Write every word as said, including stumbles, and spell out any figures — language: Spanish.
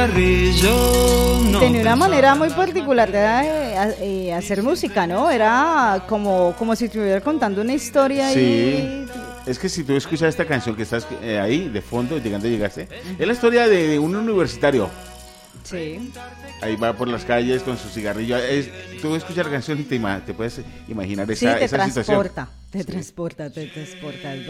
Tenía una manera muy particular de eh, hacer música, ¿no? Era como, como si estuviera contando una historia. Sí. Y... Es que si tú escuchas esta canción que estás eh, ahí de fondo, llegando llegaste, es la historia de, de un universitario. Sí. Ahí va por las calles con su cigarrillo. Es, tú escuchas la canción y te, ima- te puedes imaginar esa, sí, te esa transporta, situación. te Sí. transporta, te transporta.